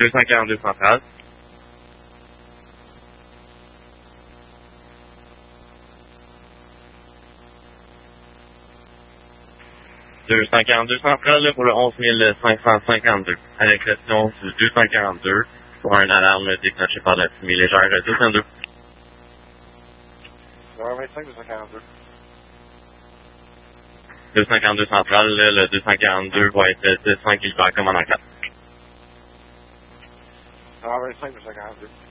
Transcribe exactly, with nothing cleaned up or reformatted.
deux cent quarante-deux centrale. deux cent quarante-deux centrale là, pour le onze mille cinq cent cinquante-deux. À l'exception du deux cent quarante-deux pour un alarme déclenché par la fumée légère deux cent deux. vingt-cinq, deux cent quarante-deux. deux cent quarante-deux centrale, là, le deux cent quarante-deux va être deux cents qui le fait comme en quatre. vingt-cinq, deux cent quarante-deux.